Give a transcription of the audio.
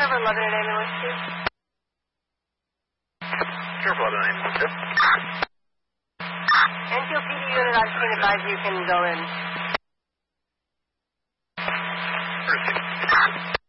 over 11 at ambulance, Chief? Sure, 11 Enfield PD unit, I've seen advise you can go in.